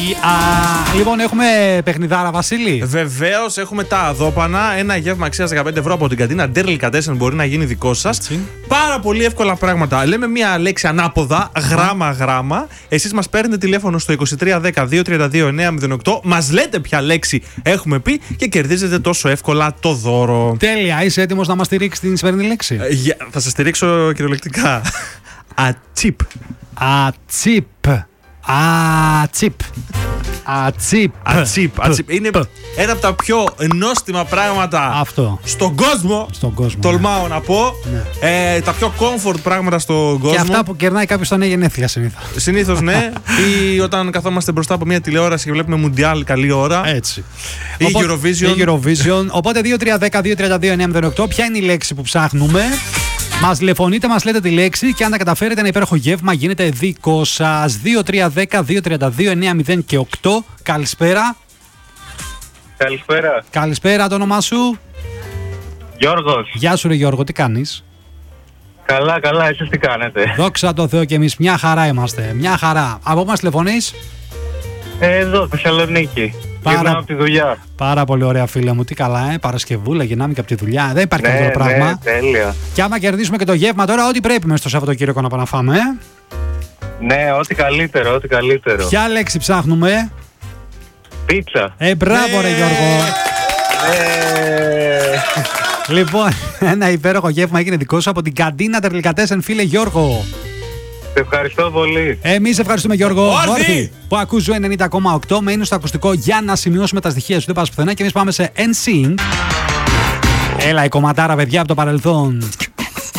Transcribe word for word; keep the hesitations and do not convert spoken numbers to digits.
Α, λοιπόν, έχουμε παιχνιδάρα, Βασίλη. Βεβαίως, έχουμε τα αδόπανα. Ένα γεύμα αξίας δεκαπέντε ευρώ από την καντίνα Delicatessen μπορεί να γίνει δικό σας. Πάρα πολύ εύκολα πράγματα. Λέμε μία λέξη ανάποδα, γράμμα-γράμμα. Εσείς μας παίρνετε τηλέφωνο στο είκοσι τρία δέκα δύο τριάντα δύο εννιά μηδέν οκτώ. Μας λέτε ποια λέξη έχουμε πει και κερδίζετε τόσο εύκολα το δώρο. Τέλεια, είσαι έτοιμος να μας στηρίξεις την σημερινή λέξη? Ε, για, θα σας στηρίξω κυριολεκτικά. Ατσίπ. Ατσίπ. Ατσίπ. Ατσίπ. Ατσίπ. Ατσίπ. Είναι ένα από τα πιο νόστιμα πράγματα Αυτό. στον κόσμο. Στον κόσμο. Τολμάω ναι. να πω. Ναι. Ε, τα πιο comfort πράγματα στον κόσμο. Και αυτά που κερνάει κάποιος όταν έχει γενέθλια συνήθως. Συνήθως ναι. Ή όταν καθόμαστε μπροστά από μια τηλεόραση και βλέπουμε Μουντιάλ καλή ώρα. Έτσι. Ή Οπότε, Eurovision. Ή Eurovision. Οπότε δύο τρία δέκα δύο τριάντα δύο εννιά μηδέν οκτώ. Ποια είναι η λέξη που ψάχνουμε? Μας τηλεφωνείτε, μας λέτε τη λέξη και αν τα καταφέρετε ένα υπέροχο γεύμα γίνεται δικό σας. δύο τρία δέκα δύο τριάντα δύο εννιά μηδέν οκτώ. Καλησπέρα. Καλησπέρα. Καλησπέρα, το όνομά σου? Γιώργος. Γεια σου ρε Γιώργο, τι κάνεις? Καλά, καλά, εσείς τι κάνετε? Δόξα τω Θεώ και εμείς μια χαρά είμαστε. Μια χαρά. Από πού μας τηλεφωνείς? Ε, εδώ, Θεσσαλονίκη. Πάρα... Γυρνάω από τη δουλειά. Πάρα πολύ ωραία φίλε μου, τι καλά, ε. Παρασκευούλα, γυρνάμε και από τη δουλειά. Δεν υπάρχει Ναι, καλύτερο πράγμα. ναι, τέλεια. Και άμα κερδίσουμε και το γεύμα τώρα, ό,τι πρέπει μες στο Σαββατοκύριακο να πάμε να φάμε, ε. Ναι, ό,τι καλύτερο, ό,τι καλύτερο. Ποια λέξη ψάχνουμε? Πίτσα. Ε, μπράβο ρε Γιώργο. Ε... Λοιπόν, ένα υπέροχο γεύμα έγινε δικό σου από την καντίνα Delicatessen, φίλε Γιώργο. Σε ευχαριστώ πολύ. Εμείς ευχαριστούμε Γιώργο. Όρθι! Που ακούς ενενήντα κόμμα οκτώ. Μένει στο ακουστικό για να σημειώσουμε τα στοιχεία σου. Δεν πας πουθενά και εμείς πάμε σε εν σινκ. Έλα η κομματάρα παιδιά από το παρελθόν.